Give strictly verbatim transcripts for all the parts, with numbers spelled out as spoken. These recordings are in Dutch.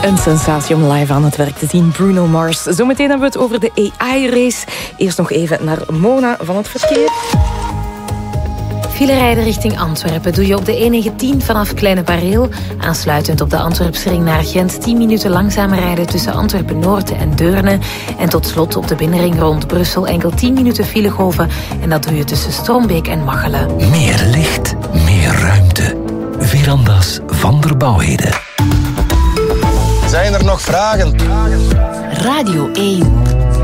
Een sensatie om live aan het werk te zien. Bruno Mars. Zometeen hebben we het over de A I-race. Eerst nog even naar Mona van het verkeer. File rijden richting Antwerpen doe je op de N negentien vanaf Kleine Bareel. Aansluitend op de Antwerpsring naar Gent tien minuten langzamer rijden tussen Antwerpen-Noord en Deurne. En tot slot op de binnenring rond Brussel enkel tien minuten filegolven. En dat doe je tussen Strombeek en Machelen. Meer licht, meer ruimte. Verandas van der Bouwheden. Zijn er nog vragen? Radio één.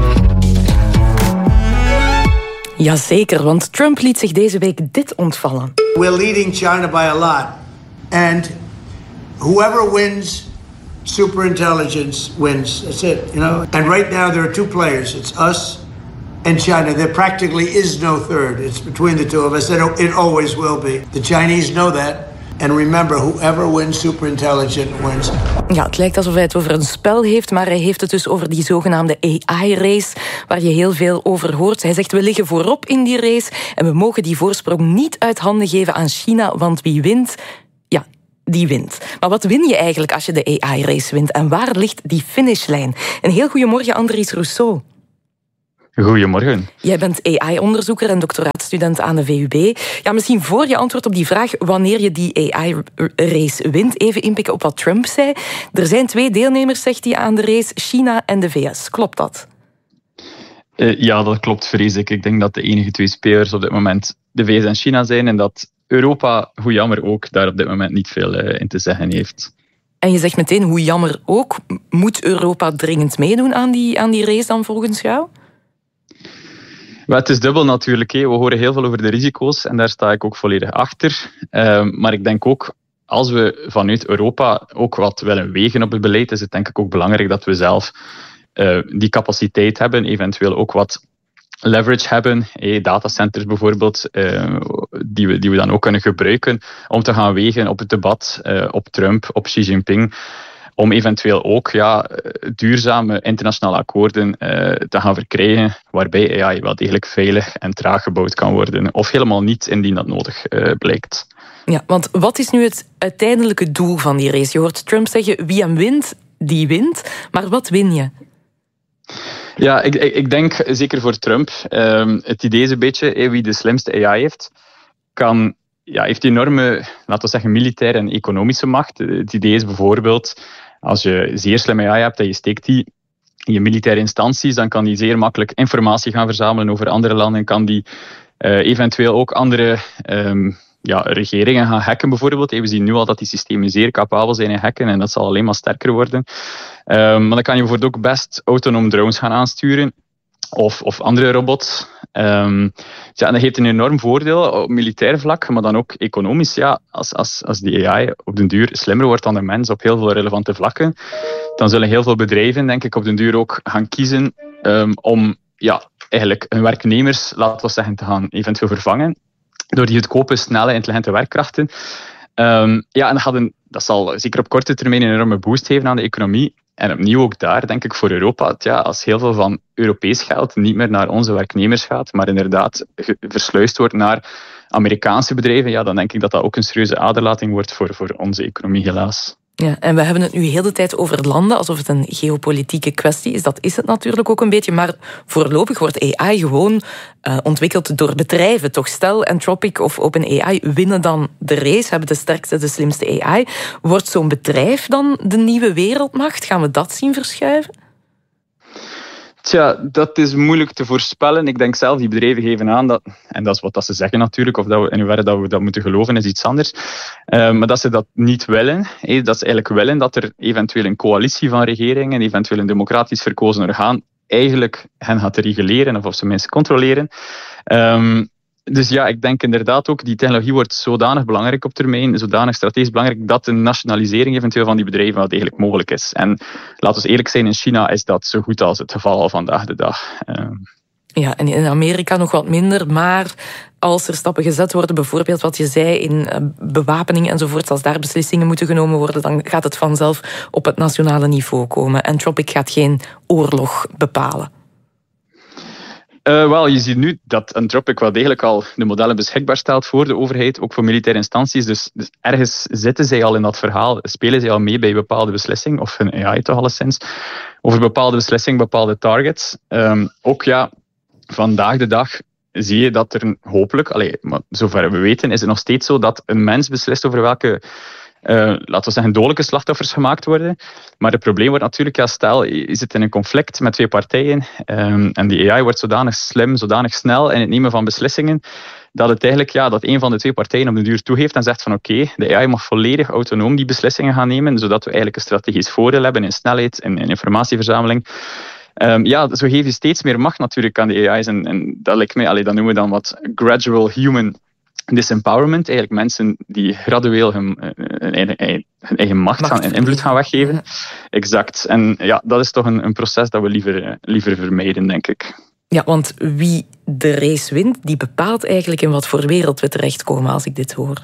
Jazeker, want Trump liet zich deze week dit ontvallen. We're leading China by a lot. And whoever wins superintelligence wins. That's it, you know. And right now there are two players. It's us and China. There practically is no third. It's between the two of us. And it always will be. The Chinese know that. And remember, whoever wins superintelligent wins. Ja, het lijkt alsof hij het over een spel heeft, maar hij heeft het dus over die zogenaamde A I-race, waar je heel veel over hoort. Hij zegt, we liggen voorop in die race en we mogen die voorsprong niet uit handen geven aan China, want wie wint, ja, die wint. Maar wat win je eigenlijk als je de A I-race wint? En waar ligt die finishlijn? Een heel goedemorgen, Andries Rousseau. Goedemorgen. Jij bent A I-onderzoeker en doctoraatstudent aan de V U B. Ja, misschien voor je antwoord op die vraag wanneer je die A I-race wint, even inpikken op wat Trump zei. Er zijn twee deelnemers, zegt hij, aan de race, China en de V S. Klopt dat? Uh, ja, dat klopt, vrees ik. Ik denk dat de enige twee spelers op dit moment de V S en China zijn en dat Europa, hoe jammer ook, daar op dit moment niet veel uh, in te zeggen heeft. En je zegt meteen, hoe jammer ook, moet Europa dringend meedoen aan die, aan die race dan volgens jou? Maar het is dubbel natuurlijk. He. We horen heel veel over de risico's en daar sta ik ook volledig achter. Uh, maar ik denk ook, als we vanuit Europa ook wat willen wegen op het beleid, is het denk ik ook belangrijk dat we zelf uh, die capaciteit hebben, eventueel ook wat leverage hebben, hey, datacenters bijvoorbeeld, uh, die, we, die we dan ook kunnen gebruiken om te gaan wegen op het debat, uh, op Trump, op Xi Jinping. Om eventueel ook ja, duurzame internationale akkoorden uh, te gaan verkrijgen, waarbij A I wel degelijk veilig en traag gebouwd kan worden. Of helemaal niet, indien dat nodig uh, blijkt. Ja, want wat is nu het uiteindelijke doel van die race? Je hoort Trump zeggen, wie hem wint, die wint. Maar wat win je? Ja, ik, ik denk zeker voor Trump. Um, het idee is een beetje, hey, wie de slimste A I heeft, kan... Ja, heeft enorme, laten we zeggen, militaire en economische macht. Het idee is bijvoorbeeld, als je zeer slimme A I hebt en je steekt die in je militaire instanties, dan kan die zeer makkelijk informatie gaan verzamelen over andere landen en kan die uh, eventueel ook andere um, ja, regeringen gaan hacken bijvoorbeeld. We zien nu al dat die systemen zeer capabel zijn in hacken en dat zal alleen maar sterker worden. Um, maar dan kan je bijvoorbeeld ook best autonoom drones gaan aansturen. Of, of andere robots. Um, ja, en dat heeft een enorm voordeel op militair vlak, maar dan ook economisch. Ja, als, als, als die A I op den duur slimmer wordt dan de mens op heel veel relevante vlakken, dan zullen heel veel bedrijven, denk ik, op den duur ook gaan kiezen um, om ja, eigenlijk hun werknemers, laten we zeggen, te gaan eventueel vervangen door die goedkope, snelle, intelligente werkkrachten. Um, ja, en dat, gaat een, dat zal zeker op korte termijn een enorme boost geven aan de economie. En opnieuw ook daar, denk ik, voor Europa, ja, als heel veel van Europees geld niet meer naar onze werknemers gaat, maar inderdaad versluist wordt naar Amerikaanse bedrijven, ja, dan denk ik dat dat ook een serieuze aderlating wordt voor, voor onze economie, helaas. Ja, en we hebben het nu heel de tijd over landen, alsof het een geopolitieke kwestie is. Dat is het natuurlijk ook een beetje, maar voorlopig wordt A I gewoon uh, ontwikkeld door bedrijven. Toch stel, Anthropic of OpenAI winnen dan de race, hebben de sterkste, de slimste A I. Wordt zo'n bedrijf dan de nieuwe wereldmacht? Gaan we dat zien verschuiven? Tja, dat is moeilijk te voorspellen. Ik denk zelf, die bedrijven geven aan, dat, en dat is wat dat ze zeggen natuurlijk, of dat we, in hoeverre dat we dat moeten geloven is iets anders, uh, maar dat ze dat niet willen. Hey, dat ze eigenlijk willen dat er eventueel een coalitie van regeringen, eventueel een democratisch verkozen orgaan, eigenlijk hen gaat reguleren, of op zijn minst controleren. Um, Dus ja, ik denk inderdaad ook, die technologie wordt zodanig belangrijk op termijn, zodanig strategisch belangrijk, dat een nationalisering eventueel van die bedrijven wel degelijk mogelijk is. En laten we eerlijk zijn, in China is dat zo goed als het geval al vandaag de dag. Um. Ja, en in Amerika nog wat minder, maar als er stappen gezet worden, bijvoorbeeld wat je zei in bewapening enzovoort, als daar beslissingen moeten genomen worden, dan gaat het vanzelf op het nationale niveau komen. Anthropic gaat geen oorlog bepalen. Uh, wel, je ziet nu dat Anthropic wel degelijk al de modellen beschikbaar stelt voor de overheid, ook voor militaire instanties. Dus, dus ergens zitten zij al in dat verhaal, spelen zij al mee bij bepaalde beslissingen, of hun A I toch alleszins, over bepaalde beslissingen, bepaalde targets. Um, ook ja, vandaag de dag zie je dat er hopelijk, allee, maar zover we weten, is het nog steeds zo dat een mens beslist over welke Uh, laten we zeggen, dodelijke slachtoffers gemaakt worden. Maar het probleem wordt natuurlijk, ja, stel, je zit in een conflict met twee partijen um, en die A I wordt zodanig slim, zodanig snel in het nemen van beslissingen, dat het eigenlijk, ja, dat een van de twee partijen op de duur toegeeft en zegt van oké, okay, de A I mag volledig autonoom die beslissingen gaan nemen, zodat we eigenlijk een strategisch voordeel hebben in snelheid, in, in informatieverzameling. Um, ja, zo geef je steeds meer macht natuurlijk aan de A I's en, en dat lijkt mij, allee, dat noemen we dan wat gradual human disempowerment, eigenlijk mensen die gradueel hun, hun, eigen, hun eigen macht, macht gaan, en invloed gaan weggeven. Ja. Exact. En ja, dat is toch een, een proces dat we liever, liever vermijden, denk ik. Ja, want wie de race wint, die bepaalt eigenlijk in wat voor wereld we terechtkomen, als ik dit hoor.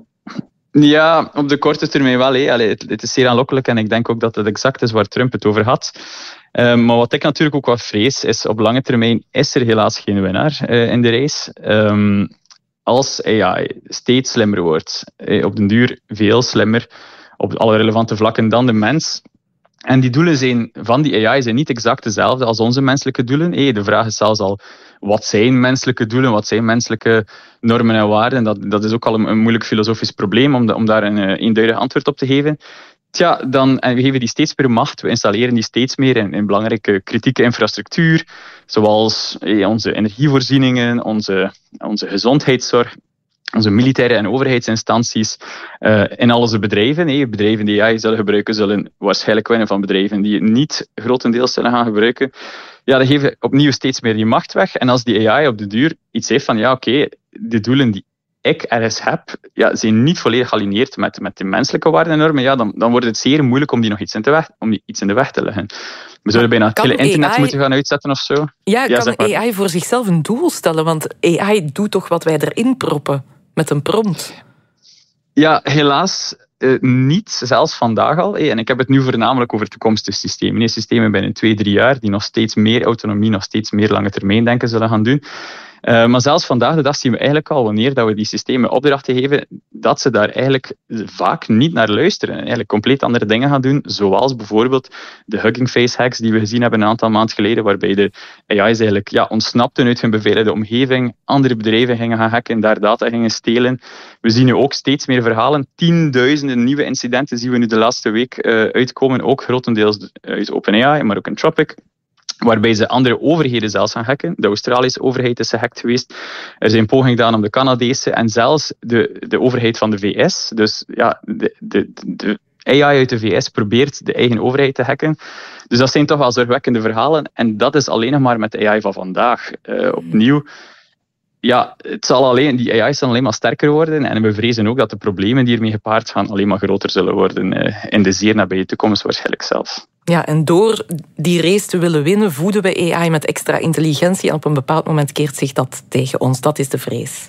Ja, op de korte termijn wel. Hé. Allee, het, het is zeer aanlokkelijk en ik denk ook dat het exact is waar Trump het over had. Um, maar wat ik natuurlijk ook wat vrees, is op lange termijn is er helaas geen winnaar uh, in de race. Um, Als A I steeds slimmer wordt, op den duur veel slimmer op alle relevante vlakken dan de mens. En die doelen zijn van die A I zijn niet exact dezelfde als onze menselijke doelen. De vraag is zelfs al, wat zijn menselijke doelen, wat zijn menselijke normen en waarden? Dat, dat is ook al een, een moeilijk filosofisch probleem om, de, om daar een uh, eenduidig antwoord op te geven. Tja, dan, en we geven die steeds meer macht, we installeren die steeds meer in, in belangrijke kritieke infrastructuur, zoals eh, onze energievoorzieningen, onze, onze gezondheidszorg, onze militaire en overheidsinstanties, uh, in al onze bedrijven. Eh, bedrijven die A I zullen gebruiken, zullen waarschijnlijk winnen van bedrijven die het niet grotendeels zullen gaan gebruiken. Ja, dan geven we opnieuw steeds meer die macht weg. En als die A I op de duur iets heeft van, ja oké, okay, de doelen die ik ergens heb, ja, zijn niet volledig gealigneerd met, met de menselijke waarden en normen, ja, dan, dan wordt het zeer moeilijk om die nog iets in, te weg, om die iets in de weg te leggen. We zouden bijna het hele internet A I moeten gaan uitzetten of zo. Ja, ja, kan een A I voor zichzelf een doel stellen? Want A I doet toch wat wij erin proppen met een prompt? Ja, helaas uh, niet, zelfs vandaag al. En ik heb het nu voornamelijk over toekomstige systemen. Nee, systemen binnen twee, drie jaar die nog steeds meer autonomie, nog steeds meer lange termijn denken zullen gaan doen. Uh, maar zelfs vandaag de dag zien we eigenlijk al, wanneer dat we die systemen opdrachten geven, dat ze daar eigenlijk vaak niet naar luisteren. En eigenlijk compleet andere dingen gaan doen, zoals bijvoorbeeld de Hugging Face hacks die we gezien hebben een aantal maanden geleden, waarbij de A I's eigenlijk ja, ontsnapten uit hun beveiligde omgeving, andere bedrijven gingen gaan hacken, daar data gingen stelen. We zien nu ook steeds meer verhalen, tienduizenden nieuwe incidenten zien we nu de laatste week uh, uitkomen, ook grotendeels uit OpenAI, maar ook Anthropic, waarbij ze andere overheden zelfs gaan hacken. De Australische overheid is gehackt geweest. Er zijn pogingen gedaan om de Canadese en zelfs de, de overheid van de V S. Dus ja, de, de, de A I uit de V S probeert de eigen overheid te hacken. Dus dat zijn toch wel zorgwekkende verhalen. En dat is alleen nog maar met de A I van vandaag. Uh, opnieuw, ja, het zal alleen, die A I's zal alleen maar sterker worden. En we vrezen ook dat de problemen die ermee gepaard gaan alleen maar groter zullen worden uh, in de zeer nabije toekomst waarschijnlijk zelfs. Ja, en door die race te willen winnen, voeden we A I met extra intelligentie. En op een bepaald moment keert zich dat tegen ons. Dat is de vrees.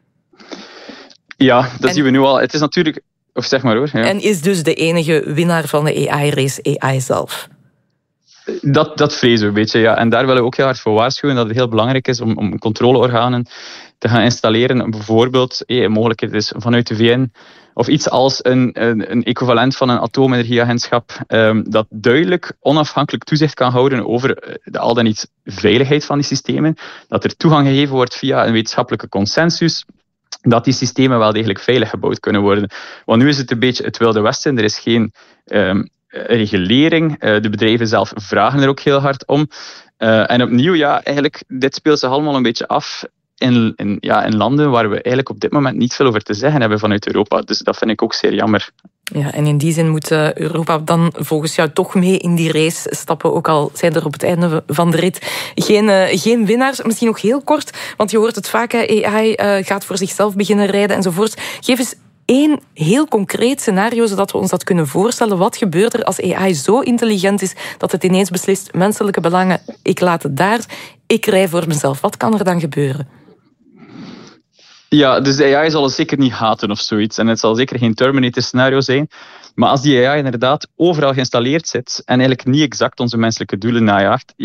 Ja, dat en, zien we nu al. Het is natuurlijk... Of zeg maar hoor. Ja. En is dus de enige winnaar van de A I-race A I zelf? Dat, dat vrezen we een beetje, ja. En daar willen we ook heel hard voor waarschuwen dat het heel belangrijk is om, om controleorganen te gaan installeren. Bijvoorbeeld, eh, een mogelijkheid is vanuit de V N of iets als een, een, een equivalent van een atoomenergieagentschap um, dat duidelijk onafhankelijk toezicht kan houden over de al dan niet veiligheid van die systemen. Dat er toegang gegeven wordt via een wetenschappelijke consensus. Dat die systemen wel degelijk veilig gebouwd kunnen worden. Want nu is het een beetje het Wilde Westen. Er is geen um, regulering. Uh, de bedrijven zelf vragen er ook heel hard om. Uh, en opnieuw, ja, eigenlijk, dit speelt zich allemaal een beetje af in, in, ja, in landen waar we eigenlijk op dit moment niet veel over te zeggen hebben vanuit Europa. Dus dat vind ik ook zeer jammer. Ja, en in die zin moet Europa dan volgens jou toch mee in die race stappen, ook al zijn er op het einde van de rit geen, uh, geen winnaars. Misschien nog heel kort, want je hoort het vaak, A I uh, gaat voor zichzelf beginnen rijden enzovoort. Geef eens één heel concreet scenario, zodat we ons dat kunnen voorstellen. Wat gebeurt er als A I zo intelligent is dat het ineens beslist, menselijke belangen, ik laat het daar, ik rij voor mezelf. Wat kan er dan gebeuren? Ja, dus de A I zal het zeker niet haten of zoiets. En het zal zeker geen Terminator-scenario zijn. Maar als die A I inderdaad overal geïnstalleerd zit en eigenlijk niet exact onze menselijke doelen najaagt, ja,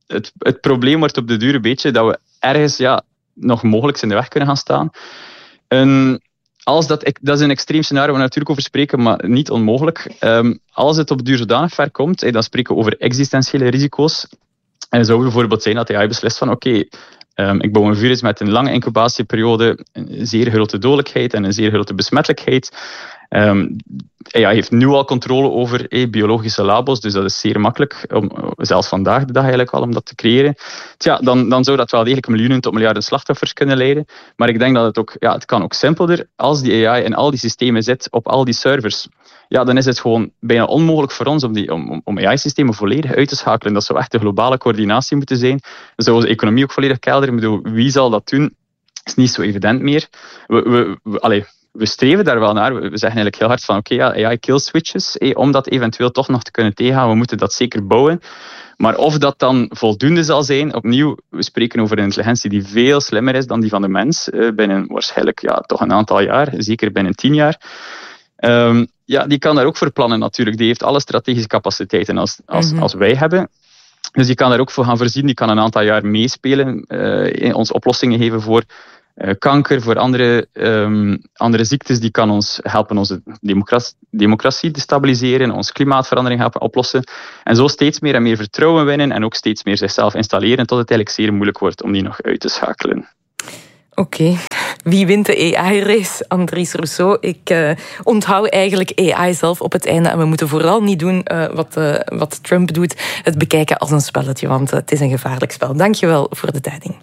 het, het probleem wordt op de duur een beetje dat we ergens ja, nog mogelijk in de weg kunnen gaan staan. En als dat, dat is een extreem scenario waar we natuurlijk over spreken, maar niet onmogelijk. Um, als het op de duur zodanig ver komt, hey, dan spreken we over existentiële risico's. En het zou bijvoorbeeld zijn dat A I beslist van oké, okay, um, ik bouw een virus met een lange incubatieperiode, een zeer grote dodelijkheid en een zeer grote besmettelijkheid. Um, A I heeft nu al controle over hey, biologische labos, dus dat is zeer makkelijk, om, zelfs vandaag de dag eigenlijk al, om dat te creëren. Tja, dan, dan zou dat wel degelijk miljoenen tot miljarden slachtoffers kunnen leiden. Maar ik denk dat het ook, ja, het kan ook simpelder. Als die A I in al die systemen zit, op al die servers, ja, dan is het gewoon bijna onmogelijk voor ons om, die, om, om A I-systemen volledig uit te schakelen. Dat zou echt de globale coördinatie moeten zijn. Dan zou onze economie ook volledig kelderen. Ik bedoel, wie zal dat doen? Is niet zo evident meer. We, we, we, allez, we streven daar wel naar. We zeggen eigenlijk heel hard van oké, okay, ja, A I kill switches. Hey, om dat eventueel toch nog te kunnen tegengaan, we moeten dat zeker bouwen. Maar of dat dan voldoende zal zijn, opnieuw, we spreken over een intelligentie die veel slimmer is dan die van de mens. Uh, binnen waarschijnlijk ja, toch een aantal jaar, zeker binnen tien jaar. Um, ja, die kan daar ook voor plannen natuurlijk. Die heeft alle strategische capaciteiten als, als, mm-hmm. als wij hebben. Dus die kan daar ook voor gaan voorzien. Die kan een aantal jaar meespelen, uh, in ons oplossingen geven voor uh, kanker, voor andere, um, andere ziektes. Die kan ons helpen onze democratie, democratie te stabiliseren, onze klimaatverandering helpen oplossen. En zo steeds meer en meer vertrouwen winnen en ook steeds meer zichzelf installeren tot het eigenlijk zeer moeilijk wordt om die nog uit te schakelen. Oké. Okay. Wie wint de A I-race? Andries Rousseau. Ik uh, onthoud eigenlijk A I zelf op het einde. En we moeten vooral niet doen uh, wat, uh, wat Trump doet. Het bekijken als een spelletje, want uh, het is een gevaarlijk spel. Dank je wel voor de tijding.